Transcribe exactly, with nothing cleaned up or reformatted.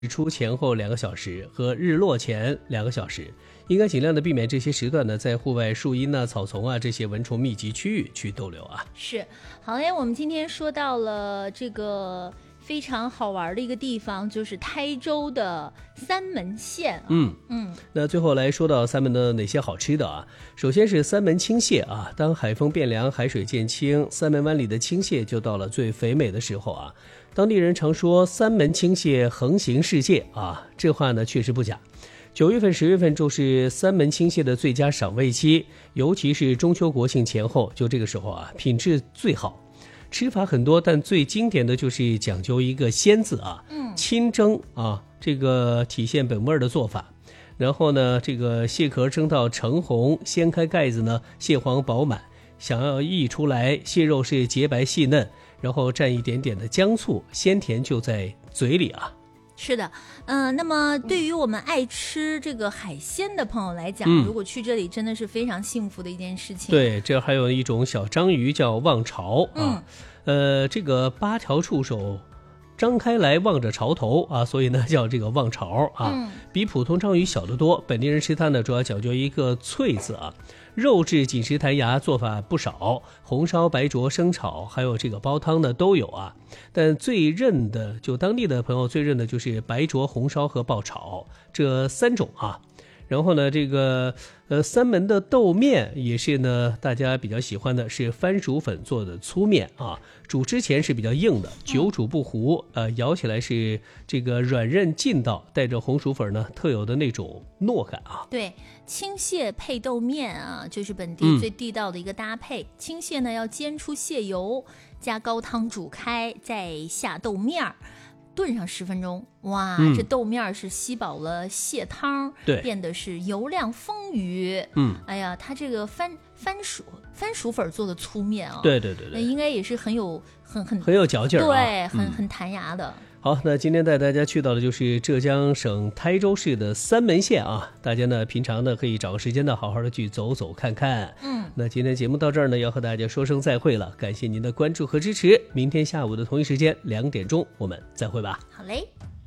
日出前后两个小时和日落前两个小时，应该尽量的避免这些时段呢，在户外树荫啊、草丛啊这些蚊虫密集区域去逗留啊。 是，好嘞，我们今天说到了这个非常好玩的一个地方，就是台州的三门县、啊。 嗯嗯， 那最后来说到三门的哪些好吃的啊？首先是三门青蟹啊，当海风变凉，海水渐清，三门湾里的青蟹就到了最肥美的时候啊。当地人常说三门青蟹横行世界啊，这话呢确实不假。九月份、十月份就是三门青蟹的最佳赏味期，尤其是中秋国庆前后，就这个时候啊，品质最好。吃法很多，但最经典的就是讲究一个鲜字啊， 嗯， 清蒸啊，这个体现本味的做法。然后呢，这个蟹壳蒸到橙红，掀开盖子呢，蟹黄饱满，想要溢出来，蟹肉是洁白细嫩，然后蘸一点点的姜醋，鲜甜就在嘴里啊。 是的，嗯、呃，那么对于我们爱吃这个海鲜的朋友来讲、嗯，如果去这里真的是非常幸福的一件事情。 对，这还有一种小章鱼叫望潮啊，嗯、呃，这个八条触手张开来望着潮头啊，所以呢叫这个望潮啊、嗯，比普通章鱼小得多。本地人吃它呢，主要讲究一个脆字啊。肉质紧实弹牙，做法不少，红烧、白灼、生炒，还有这个煲汤的都有啊。但最认的，就当地的朋友最认的就是白灼、红烧和爆炒这三种啊。然后呢，这个呃三门的豆面也是呢，大家比较喜欢的是番薯粉做的粗面啊，煮之前是比较硬的，久煮不糊，呃，咬起来是这个软韧劲道，带着红薯粉呢特有的那种糯感啊。 对，青蟹配豆面啊，就是本地最地道的一个搭配。嗯、青蟹呢要煎出蟹油，加高汤煮开，再下豆面儿。炖上十分钟，哇、嗯，这豆面是吸饱了蟹汤， 对， 变得是油亮丰腴。嗯，哎呀，它这个番番薯番薯粉做的粗面啊， 对对对对， 应该也是很有很很很有嚼劲儿、啊， 对，很、嗯、很弹牙的。 好，那今天带大家去到的就是浙江省台州市的三门县啊，大家呢平常呢可以找个时间呢好好的去走走看看。嗯，那今天节目到这儿呢，要和大家说声再会了，感谢您的关注和支持。明天下午的同一时间两点钟，我们再会吧。 好嘞。